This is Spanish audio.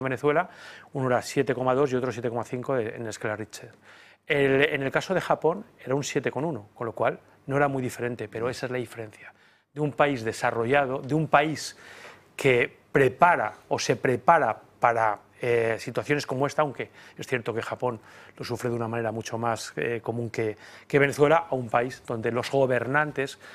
Venezuela, uno era 7,2 y otro 7,5 en escala Richter. En el caso de Japón era un 7,1, con lo cual no era muy diferente, pero esa es la diferencia de un país desarrollado, de un país que prepara o se prepara para situaciones como esta, aunque es cierto que Japón lo sufre de una manera mucho más común que Venezuela, a un país donde los gobernantes